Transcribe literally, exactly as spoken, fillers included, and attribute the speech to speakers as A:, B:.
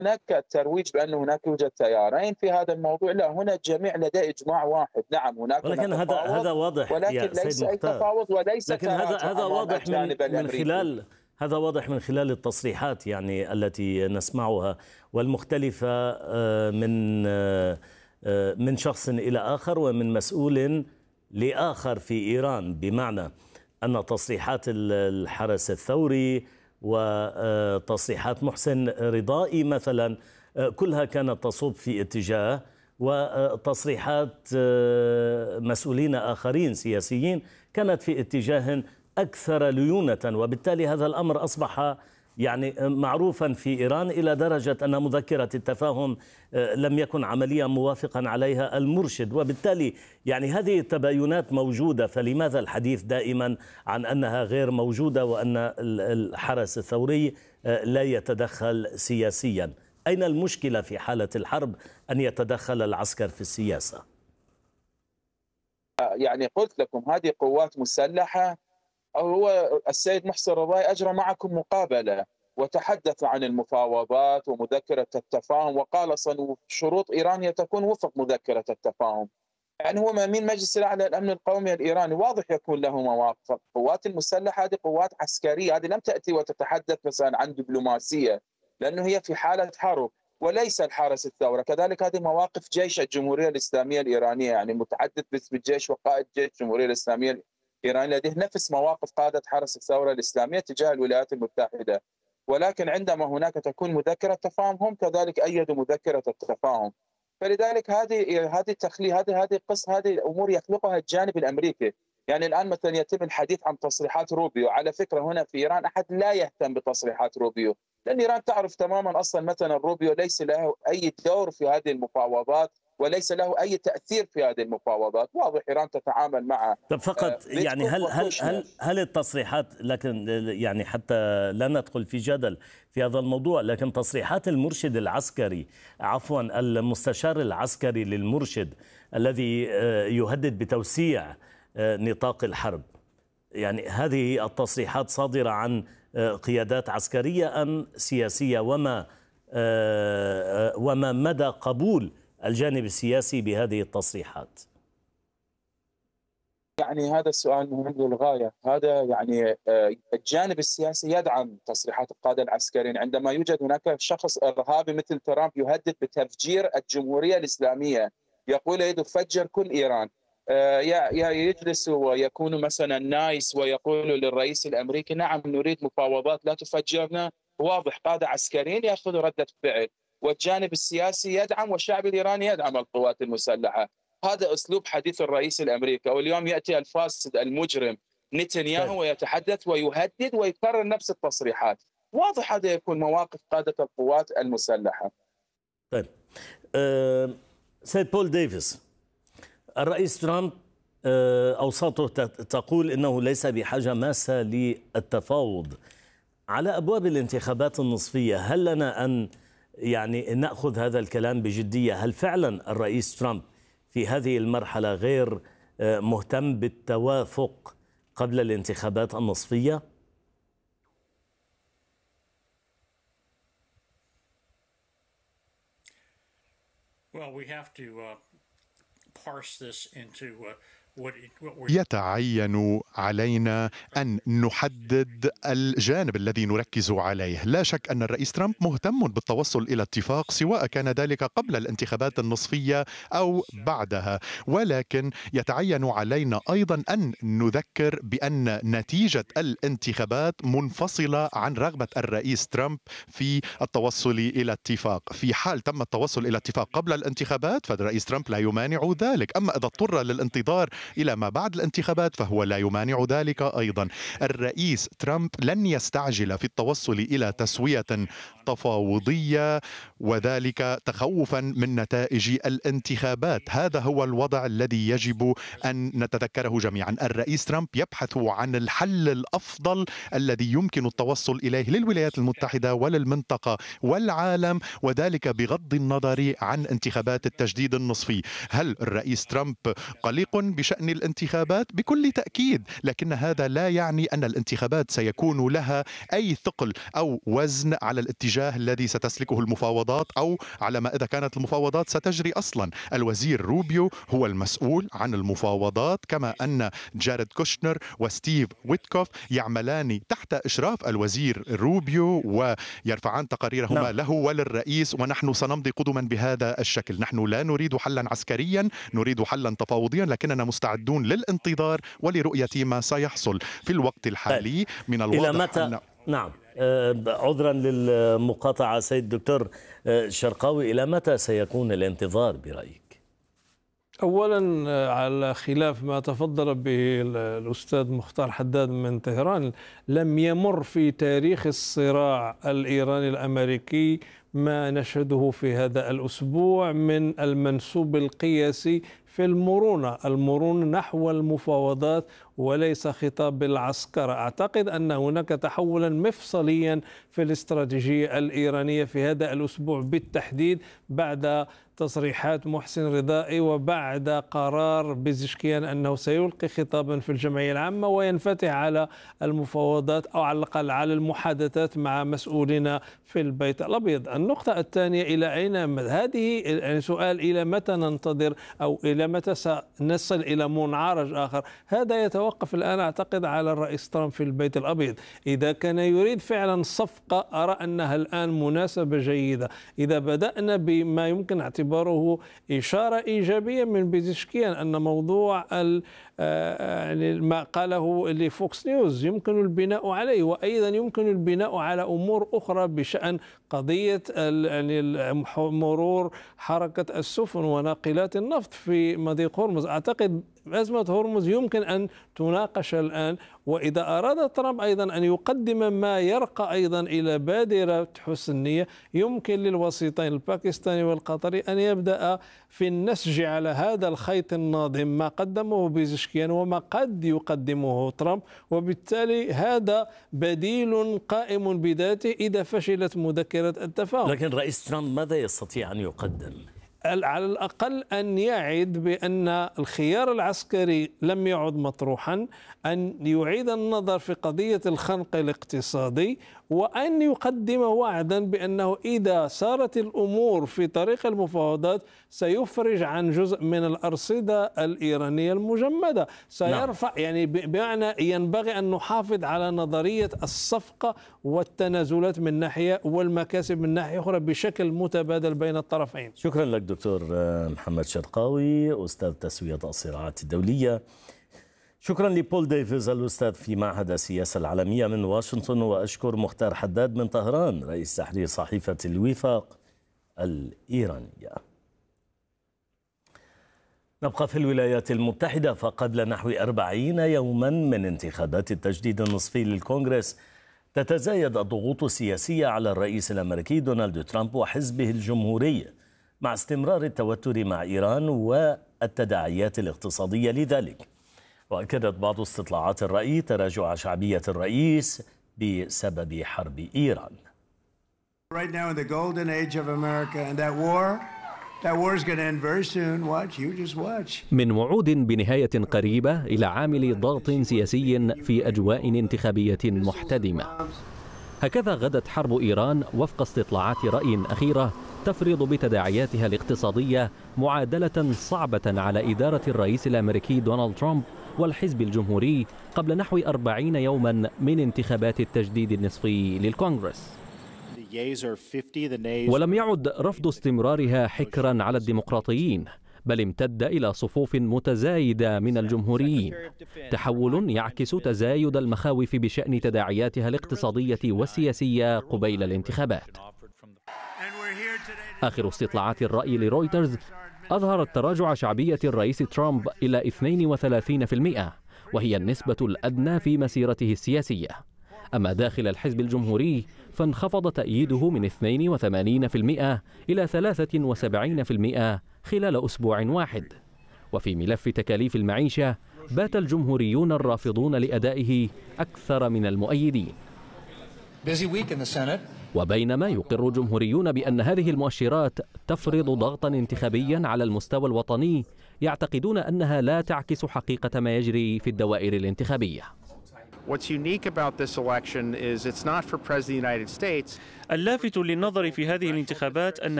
A: هناك ترويج بأن هناك يوجد تيارين في هذا الموضوع. لا، هنا الجميع لديه إجماع واحد. نعم، هناك ما
B: ولكن هذا
A: تفاوض،
B: هذا واضح
A: ولكن
B: يا سيد
A: ليس أي
B: مختار.
A: تفاوض وليس
B: لكن هذا
A: تراجع
B: هذا
A: أمام
B: واضح من
A: الجانب
B: من
A: الأمريكي.
B: خلال هذا واضح من خلال التصريحات يعني التي نسمعها والمختلفة من من شخص إلى آخر ومن مسؤول لآخر في إيران، بمعنى أن تصريحات الحرس الثوري وتصريحات محسن رضائي مثلا كلها كانت تصب في اتجاه، وتصريحات مسؤولين آخرين سياسيين كانت في اتجاه أكثر ليونة. وبالتالي هذا الأمر أصبح يعني معروفا في إيران إلى درجة أن مذكرة التفاهم لم يكن عمليا موافقا عليها المرشد. وبالتالي يعني هذه التباينات موجودة، فلماذا الحديث دائما عن أنها غير موجودة وأن الحرس الثوري لا يتدخل سياسيا؟ أين المشكلة في حالة الحرب أن يتدخل العسكر في السياسة؟
A: يعني قلت لكم هذه قوات مسلحة. هو السيد محسن رضاي أجرى معكم مقابلة وتحدث عن المفاوضات ومذكرة التفاهم، وقال أصلا شروط إيران هي تكون وفق مذكرة التفاهم. يعني هو من مجلس الأعلى للأمن القومي الإيراني واضح يكون له مواقف. القوات المسلحة هذه قوات عسكرية، هذه لم تأتي وتتحدث مثلا عن دبلوماسية، لأنه هي في حالة حرب، وليس الحرس الثورة. كذلك هذه مواقف جيش الجمهورية الإسلامية الإيرانية، يعني متحدث باسم الجيش وقائد جيش الجمهورية الإسلامية الإيرانية لديه نفس مواقف قادة حرس الثورة الإسلامية تجاه الولايات المتحدة. ولكن عندما هناك تكون مذكرة تفاهم هم كذلك أيدوا مذكرة التفاهم. فلذلك هذه هذه التخلي هذه هذه القصة هذه الأمور يخلقها الجانب الأمريكي. يعني الآن مثلا يتم الحديث عن تصريحات روبيو. على فكرة هنا في إيران أحد لا يهتم بتصريحات روبيو، لأن إيران تعرف تماما أصلا مثلا روبيو ليس له أي دور في هذه المفاوضات وليس له أي تأثير في هذه المفاوضات. واضح إيران تتعامل مع
B: طب فقط يعني هل هل هل هل التصريحات، لكن يعني حتى لا ندخل في جدل في هذا الموضوع، لكن تصريحات المرشد العسكري عفوا المستشار العسكري للمرشد الذي يهدد بتوسيع نطاق الحرب، يعني هذه التصريحات صادرة عن قيادات عسكرية أم سياسية؟ وما وما مدى قبول الجانب السياسي بهذه التصريحات؟
A: يعني هذا السؤال مهم للغاية. هذا يعني الجانب السياسي يدعم تصريحات القادة العسكريين. عندما يوجد هناك شخص إرهابي مثل ترامب يهدد بتفجير الجمهورية الإسلامية، يقول يريد فجر كل إيران، يجلس ويكون مثلا نايس ويقول للرئيس الأمريكي نعم نريد مفاوضات لا تفجرنا. واضح قادة عسكريين يأخذوا ردة فعل، والجانب السياسي يدعم والشعب الإيراني يدعم القوات المسلحة. هذا أسلوب حديث الرئيس الأمريكي. واليوم يأتي الفاسد المجرم نتنياهو ويتحدث ويهدد ويكرر نفس التصريحات. واضح هذا يكون مواقف قادة القوات المسلحة.
B: طيب أه سيد بول ديفيس، الرئيس ترامب أوساطه تقول إنه ليس بحاجة ماسة للتفاوض على أبواب الانتخابات النصفية. هل لنا أن يعني نأخذ هذا الكلام بجدية؟ هل فعلا الرئيس ترامب في هذه المرحلة غير مهتم بالتوافق قبل الانتخابات النصفية؟
C: Well, we have to uh, parse this into uh,
D: يتعين علينا أن نحدد الجانب الذي نركز عليه. لا شك أن الرئيس ترامب مهتم بالتوصل إلى اتفاق، سواء كان ذلك قبل الانتخابات النصفية أو بعدها، ولكن يتعين علينا أيضا أن نذكر بأن نتيجة الانتخابات منفصلة عن رغبة الرئيس ترامب في التوصل إلى اتفاق. في حال تم التوصل إلى اتفاق قبل الانتخابات فالرئيس ترامب لا يمانع ذلك، أما إذا اضطر للانتظار إلى ما بعد الانتخابات فهو لا يمانع ذلك أيضا. الرئيس ترامب لن يستعجل في التوصل إلى تسوية تفاوضية، وذلك تخوفا من نتائج الانتخابات. هذا هو الوضع الذي يجب أن نتذكره جميعا. الرئيس ترامب يبحث عن الحل الأفضل الذي يمكن التوصل إليه للولايات المتحدة وللمنطقة والعالم، وذلك بغض النظر عن انتخابات التجديد النصفي. هل الرئيس ترامب قلق بشأن الانتخابات؟ بكل تأكيد، لكن هذا لا يعني أن الانتخابات سيكون لها أي ثقل أو وزن على الاتجاه الاتجاه الذي ستسلكه المفاوضات أو على ما إذا كانت المفاوضات ستجري أصلا. الوزير روبيو هو المسؤول عن المفاوضات، كما أن جاريد كوشنر وستيف ويتكوف يعملان تحت إشراف الوزير روبيو ويرفعان تقاريرهما نعم. له وللرئيس، ونحن سنمضي قدما بهذا الشكل. نحن لا نريد حلا عسكريا، نريد حلا تفاوضيا، لكننا مستعدون للانتظار ولرؤية ما سيحصل في الوقت الحالي. من الواضح
B: إلى متى؟
D: أن...
B: نعم عذرا للمقاطعة سيد دكتور شرقاوي، إلى متى سيكون الانتظار برأيك؟
E: أولا على خلاف ما تفضل به الأستاذ مختار حداد من طهران، لم يمر في تاريخ الصراع الإيراني الأمريكي ما نشهده في هذا الأسبوع من المنسوب القياسي في المرونة المرونة نحو المفاوضات وليس خطاب العسكرة. أعتقد أن هناك تحولا مفصليا في الاستراتيجية الإيرانية في هذا الأسبوع بالتحديد بعد تصريحات محسن رضائي وبعد قرار بيزشكيان أنه سيلقي خطابا في الجمعية العامة وينفتح على المفاوضات أو على الأقل على المحادثات مع مسؤولين في البيت الأبيض. النقطة الثانية، إلى أين هذه يعني سؤال إلى متى ننتظر أو إلى متى سنصل إلى منعرج آخر؟ هذا يتوقف الآن أعتقد على الرئيس ترامب في البيت الأبيض. إذا كان يريد فعلا صفقة أرى أنها الآن مناسبة جيدة. إذا بدأنا بما يمكن اعتباره إشارة إيجابية من بيزشكيان أن موضوع يعني ما قاله لفوكس نيوز يمكن البناء عليه، وأيضا يمكن البناء على أمور أخرى بشأن قضية مرور حركة السفن وناقلات النفط في مضيق هرمز. أعتقد أزمة هرمز يمكن أن تناقش الآن، وإذا أراد ترامب أيضا أن يقدم ما يرقى أيضا إلى بادرة حسن النية يمكن للوسيطين الباكستاني والقطري أن يبدأ في النسج على هذا الخيط الناظم ما قدمه بيزشكيان وما قد يقدمه ترامب، وبالتالي هذا بديل قائم بذاته إذا فشلت مذكرة التفاهم.
B: لكن رئيس ترامب ماذا يستطيع أن يقدم؟
E: على الأقل أن يعد بأن الخيار العسكري لم يعد مطروحا، أن يعيد النظر في قضية الخنق الاقتصادي، وأن يقدم وعدا بأنه إذا سارت الأمور في طريق المفاوضات سيفرج عن جزء من الأرصدة الإيرانية المجمدة، سيرفع يعني بمعنى ينبغي أن نحافظ على نظرية الصفقة والتنازلات من ناحية والمكاسب من ناحية أخرى بشكل متبادل بين الطرفين.
B: شكرا لك دكتور محمد شرقاوي أستاذ تسوية الصراعات الدولية. شكرا لبول ديفيز الأستاذ في معهد السياسة العالمية من واشنطن، وأشكر مختار حداد من طهران رئيس تحرير صحيفة الوفاق الإيرانية. نبقى في الولايات المتحدة، فقبل نحو أربعين يوما من انتخابات التجديد النصفي للكونغرس تتزايد الضغوط السياسية على الرئيس الأمريكي دونالد ترامب وحزبه الجمهوري مع استمرار التوتر مع إيران والتداعيات الاقتصادية لذلك. وأكدت بعض استطلاعات الرأي تراجع شعبية الرئيس بسبب حرب إيران.
F: من وعود بنهاية قريبة إلى عامل ضغط سياسي في أجواء انتخابية محتدمة. هكذا غدت حرب إيران وفق استطلاعات رأي أخيرة تفرض بتداعياتها الاقتصادية معادلة صعبة على إدارة الرئيس الأمريكي دونالد ترامب والحزب الجمهوري قبل نحو أربعين يوما من انتخابات التجديد النصفي للكونغرس. ولم يعد رفض استمرارها حكرا على الديمقراطيين، بل امتد إلى صفوف متزايدة من الجمهوريين، تحول يعكس تزايد المخاوف بشأن تداعياتها الاقتصادية والسياسية قبيل الانتخابات. آخر استطلاعات الرأي لرويترز أظهرت تراجع شعبية الرئيس ترامب إلى اثنين وثلاثين بالمئة، وهي النسبة الأدنى في مسيرته السياسية. أما داخل الحزب الجمهوري فانخفض تأييده من اثنين وثمانين بالمئة إلى ثلاثة وسبعين بالمئة خلال أسبوع واحد. وفي ملف تكاليف المعيشة بات الجمهوريون الرافضون لأدائه أكثر من المؤيدين. وبينما يقر جمهوريون بأن هذه المؤشرات تفرض ضغطا انتخابيا على المستوى الوطني، يعتقدون أنها لا تعكس حقيقة ما يجري في الدوائر الانتخابية.
G: اللافت للنظر في هذه الانتخابات أن